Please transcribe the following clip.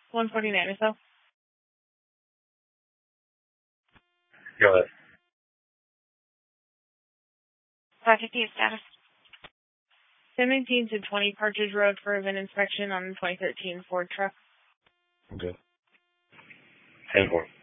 149 or so. Go ahead. 550 status. 719 to 20 Partridge Road for a VIN inspection on the 2013 Ford truck. Okay. 10-4.